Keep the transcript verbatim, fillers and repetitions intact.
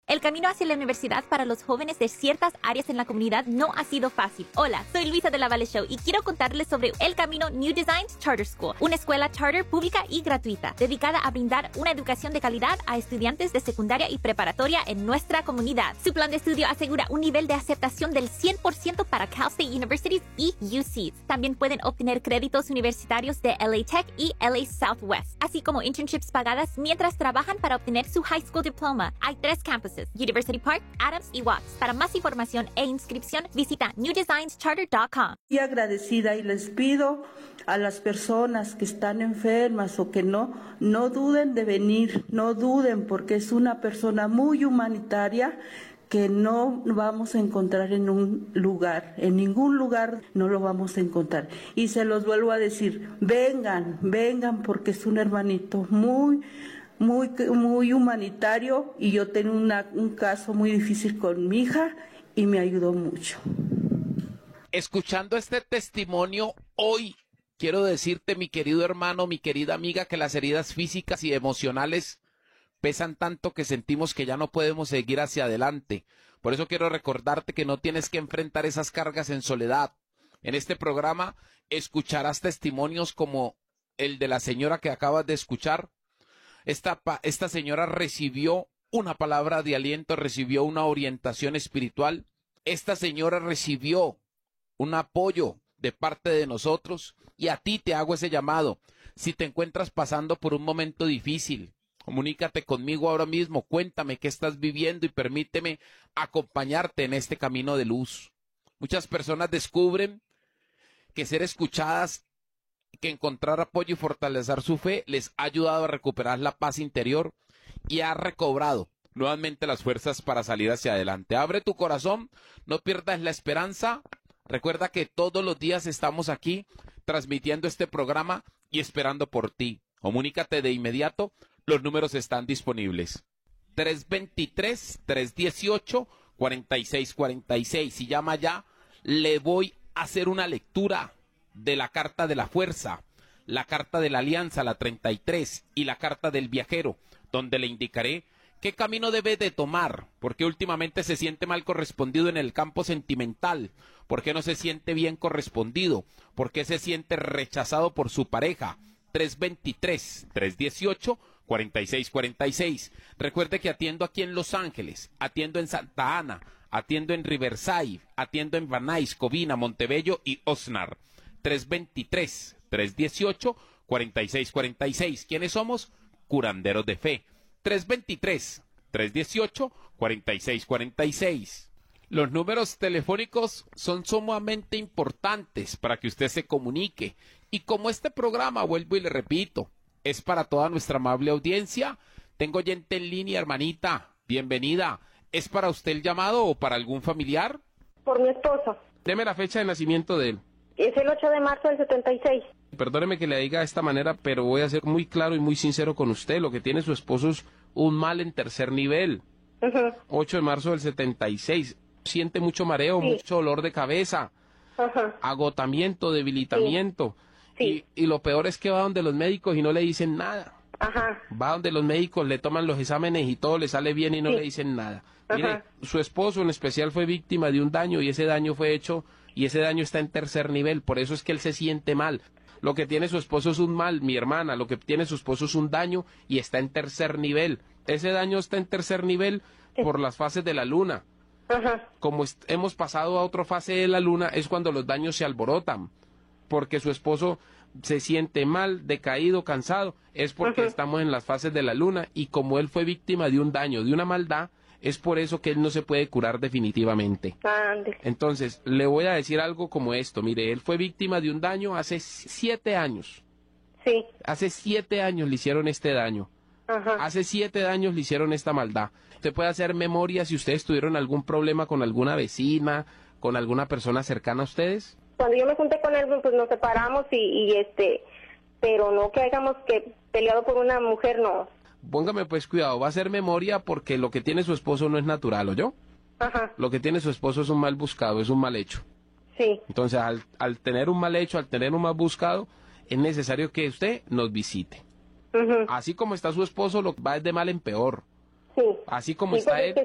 El camino hacia la universidad para los jóvenes de ciertas áreas en la comunidad no ha sido fácil. Hola, soy Luisa de la Valle Show y quiero contarles sobre El Camino New Designs Charter School, una escuela charter pública y gratuita, dedicada a brindar una educación de calidad a estudiantes de secundaria y preparatoria en nuestra comunidad. Su plan de estudio asegura un nivel de aceptación del cien por ciento para Cal State Universities y U C. También pueden obtener créditos universitarios de L A Tech y L A Southwest, así como internships pagadas mientras trabajan para obtener su high school diploma. Hay tres campuses: University Park, Adams y Watts. Para más información e inscripción, visita new designs charter punto com. Y agradecida, y les pido a las personas que están enfermas o que no, no duden de venir, no duden, porque es una persona muy humanitaria que no vamos a encontrar en un lugar, en ningún lugar no lo vamos a encontrar. Y se los vuelvo a decir, vengan, vengan, porque es un hermanito muy, muy, muy humanitario, y yo tengo una, un caso muy difícil con mi hija y me ayudó mucho. Escuchando este testimonio hoy, quiero decirte, mi querido hermano, mi querida amiga, que las heridas físicas y emocionales pesan tanto que sentimos que ya no podemos seguir hacia adelante. Por eso quiero recordarte que no tienes que enfrentar esas cargas en soledad. En este programa escucharás testimonios como el de la señora que acabas de escuchar. Esta, esta señora recibió una palabra de aliento, recibió una orientación espiritual. Esta señora recibió un apoyo de parte de nosotros, y a ti te hago ese llamado. Si te encuentras pasando por un momento difícil, comunícate conmigo ahora mismo, cuéntame qué estás viviendo y permíteme acompañarte en este camino de luz. Muchas personas descubren que ser escuchadas, que encontrar apoyo y fortalecer su fe les ha ayudado a recuperar la paz interior y ha recobrado nuevamente las fuerzas para salir hacia adelante. Abre tu corazón, no pierdas la esperanza. Recuerda que todos los días estamos aquí transmitiendo este programa y esperando por ti. Comunícate de inmediato. Los números están disponibles. tres dos tres, tres uno ocho, cuatro seis cuatro seis. Si llama ya, le voy a hacer una lectura de la carta de la fuerza, la carta de la alianza, la treinta y tres, y la carta del viajero, donde le indicaré qué camino debe de tomar, porque últimamente se siente mal correspondido en el campo sentimental, porque no se siente bien correspondido, porque se siente rechazado por su pareja. tres dos tres, tres uno ocho, cuatro seis cuatro seis. Recuerde que atiendo aquí en Los Ángeles, atiendo en Santa Ana, atiendo en Riverside, atiendo en Van Nuys, Covina, Montebello y Oxnard. tres dos tres, tres uno ocho, cuatro seis cuatro seis. ¿Quiénes somos? Curanderos de fe. tres dos tres, tres uno ocho, cuatro seis cuatro seis. Los números telefónicos son sumamente importantes para que usted se comunique. Y como este programa, vuelvo y le repito, es para toda nuestra amable audiencia, tengo gente en línea, hermanita, bienvenida. ¿Es para usted el llamado o para algún familiar? Por mi esposo. Deme la fecha de nacimiento de él. Es el ocho de marzo del setenta y seis. Perdóneme que le diga de esta manera, pero voy a ser muy claro y muy sincero con usted. Lo que tiene su esposo es un mal en tercer nivel. Uh-huh. ocho de marzo del setenta y seis. Siente mucho mareo, sí. Mucho dolor de cabeza, uh-huh. Agotamiento, debilitamiento. Sí. Y, y lo peor es que va donde los médicos y no le dicen nada. Ajá. Va donde los médicos, le toman los exámenes y todo le sale bien y no sí. le dicen nada. Mire, ajá. Su esposo en especial fue víctima de un daño y ese daño fue hecho y ese daño está en tercer nivel, por eso es que él se siente mal. Lo que tiene su esposo es un mal, mi hermana, lo que tiene su esposo es un daño y está en tercer nivel. Ese daño está en tercer nivel sí. por las fases de la luna. Ajá. Como hemos pasado a otra fase de la luna, es cuando los daños se alborotan, porque su esposo se siente mal, decaído, cansado, es porque Ajá. estamos en las fases de la luna, y como él fue víctima de un daño, de una maldad, es por eso que él no se puede curar definitivamente. Ande. Entonces, le voy a decir algo como esto, mire, él fue víctima de un daño hace siete años. Sí. Hace siete años le hicieron este daño. Ajá. Hace siete años le hicieron esta maldad. Usted puede hacer memoria si ustedes tuvieron algún problema con alguna vecina, con alguna persona cercana a ustedes. Cuando yo me junté con él, pues nos separamos y, y este, pero no que hayamos que peleado por una mujer, no. Póngame pues cuidado, va a hacer memoria porque lo que tiene su esposo no es natural, ¿oyó? Ajá. Lo que tiene su esposo es un mal buscado, es un mal hecho. Sí. Entonces, al, al tener un mal hecho, al tener un mal buscado, es necesario que usted nos visite. Uh-huh. Así como está su esposo, lo va de mal en peor. Sí. Así como sí, está él,